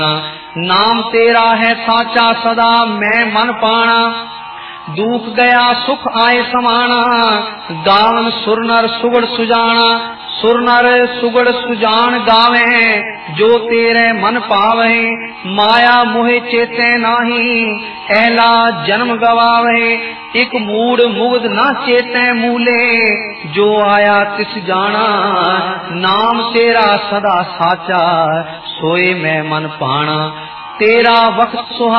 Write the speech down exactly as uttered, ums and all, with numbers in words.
नाम तेरा है साचा सदा मैं मन पाना, दुख गया सुख आए समाना, गावन सुर नर सुगड़ सुजाना। सुर नर सुगड़ सुजान गावे, जो तेरे मन पावे, माया मोहे चेते नाही, ऐला जन्म गवावे। एक मूड मुग्ध न चेते मूले, जो आया तिस जाना, नाम तेरा सदा साचा, सोए मैं मन पाना। तेरा वक्त सुहा